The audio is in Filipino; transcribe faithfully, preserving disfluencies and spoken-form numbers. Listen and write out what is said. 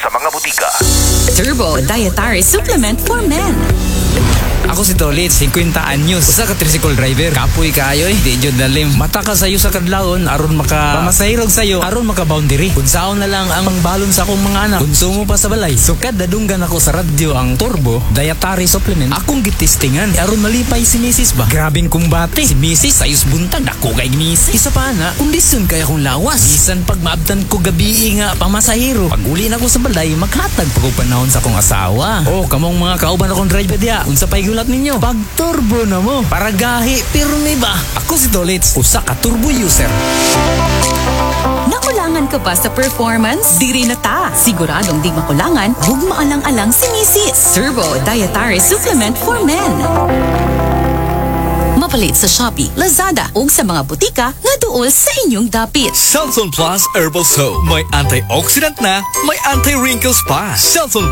sa mga butika. Turbo Dietary Supplement for Men. Ako si Tolit, fifty anyos. Usa ka tricycle driver. Kapoy kayo eh. Di jud dalim. Mata ka sayo sa kadlawon aron maka pamasahirog sayo aron maka boundary. Unsaon na lang ang balon sa akong mga anak. Konsumo pa sa balay. So kada dunggan ako sa radyo ang Turbo Dietary Supplement. Akong gitistingan aron malipay si Missus ba. Grabing kumbate. Si Missus sayos buntag dako kay Missus. Isa pa na, kondisyon kay akong lawas. Bisan pag maabtan ko gabi nga pamasahiro. Pag uli na ko sa balay, maghatag pa ko panahon sa akong asawa. Oh, kamong mga kauban akong driver diya. Unsa pay gulat ninyo? Pag turbo na mo. Para gahi, pirmi ba? Ako si Dolitz, usa ka turbo user. Nakulangan ka ba sa performance? Diri na ta. Siguradong di makulangan, hug maalang-alang si Missus Turbo Dietary Supplement for Men. Mapalit sa Shopee, Lazada ug sa mga butika nga duol sa inyong dapit. Selsun Plus Herbal Soap. May antioxidant na, may anti-wrinkles pa. Selsun